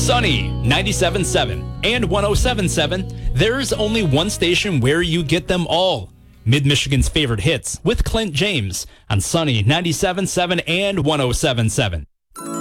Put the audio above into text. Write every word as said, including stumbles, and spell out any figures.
Sunny ninety-seven point seven and one oh seven point seven, there's only one station where you get them all. Mid-Michigan's favorite hits with Clint James on Sunny ninety-seven point seven and one oh seven point seven.